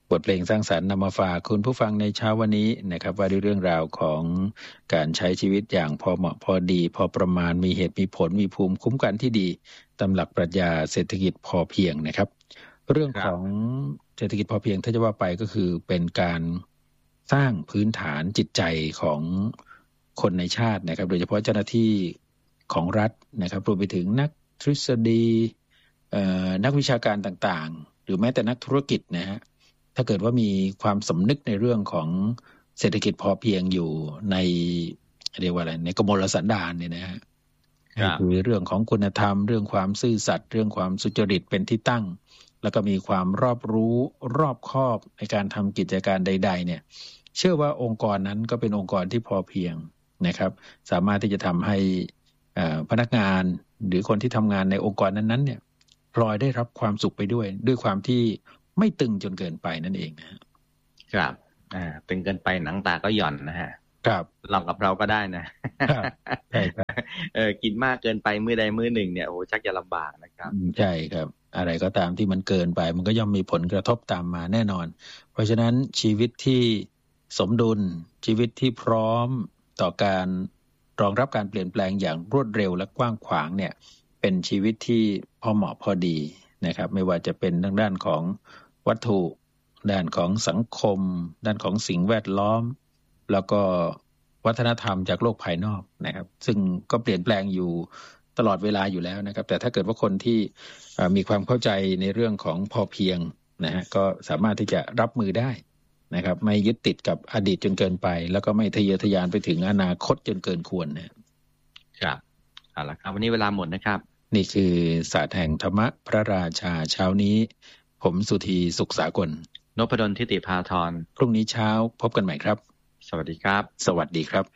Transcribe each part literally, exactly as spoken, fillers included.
บทเพลงสร้างสรรค์นำมาฝากคุณผู้ฟังในเช้าวันนี้นะครับว่าด้วยเรื่องราวของการใช้ชีวิตอย่างพอเหมาะพอดีพอประมาณมีเหตุมีผลมีภูมิคุ้มกันที่ดีตามหลักปรัชญาเศรษฐกิจพอเพียงนะครับเรื่องของเศรษฐกิจพอเพียงถ้าจะว่าไปก็คือเป็นการสร้างพื้นฐานจิตใจของคนในชาตินะครับโดยเฉพาะเจ้าหน้าที่ของรัฐนะครับรวมไปถึงนักทฤษฎีนักวิชาการต่างๆหรือแม้แต่นักธุรกิจนะฮะถ้าเกิดว่ามีความสำนึกในเรื่องของเศรษฐกิจพอเพียงอยู่ในเรียกว่าอะไรในกมลสันดานเนี่ยนะฮะคือเรื่องของคุณธรรมเรื่องความซื่อสัตย์เรื่องความสุจริตเป็นที่ตั้งแล้วก็มีความรอบรู้รอบคอบในการทำกิจการใดๆเนี่ยเชื่อว่าองค์กรนั้นก็เป็นองค์กรที่พอเพียงนะครับสามารถที่จะทำให้พนักงานหรือคนที่ทำงานในองค์กรนั้นๆเนี่ยพลอยได้รับความสุขไปด้วยด้วยความที่ไม่ตึงจนเกินไปนั่นเองนะครับอ่าตึงเกินไปหนังตาก็หย่อนนะฮะครับลองกับเราก็ได้นะครับใช่ครับเออกินมากเกินไปมื้อใดมื้อหนึ่งเนี่ยโอ้ชักจะลำบากนะครับใช่ครับอะไรก็ตามที่มันเกินไปมันก็ย่อมมีผลกระทบตามมาแน่นอนเพราะฉะนั้นชีวิตที่สมดุลชีวิตที่พร้อมต่อการรองรับการเปลี่ยนแปลงอย่างรวดเร็วและกว้างขวางเนี่ยเป็นชีวิตที่พอเหมาะพอดีนะครับไม่ว่าจะเป็นทางด้านของวัตถุด้านของสังคมด้านของสิ่งแวดล้อมแล้วก็วัฒนธรรมจากโลกภายนอกนะครับซึ่งก็เปลี่ยนแปลงอยู่ตลอดเวลาอยู่แล้วนะครับแต่ถ้าเกิดว่าคนที่มีความเข้าใจในเรื่องของพอเพียงนะฮะก็สามารถที่จะรับมือได้นะครับไม่ยึดติดกับอดีตจนเกินไปแล้วก็ไม่ทะเยอทะยานไปถึงอนาคตจนเกินควรนะครับเอาละครับวันนี้เวลาหมดนะครับนี่คือศาสตร์แห่งธรรมะพระราชาเช้านี้ผมสุธีสุขสากลนพดลทิติภาธรพรุ่งนี้เช้าพบกันใหม่ครับสวัสดีครับสวัสดีครับ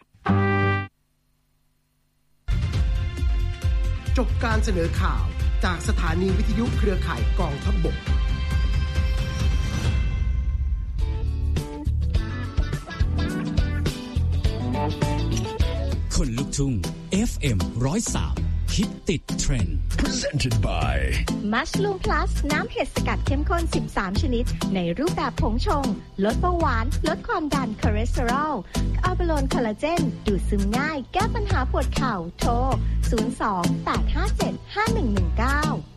จบการเสนอข่าวจากสถานีวิทยุเครือข่ายกองทัพบกคนลุกทุ่ง เอฟ เอ็ม หนึ่งศูนย์สามฮิตติดเทรนด์ Presented by Mushroom Plus น้ำเห็ดสกัดเข้มข้นสิบสามชนิดในรูปแบบผงชงลดเบาหวานลดความดันคอเลสเตอรอลอัลบาโลนคอลลาเจนดูดซึมง่ายแก้ปัญหาปวดเข่าโทรศูนย์ สอง แปด ห้า เจ็ด ห้า หนึ่ง หนึ่ง เก้า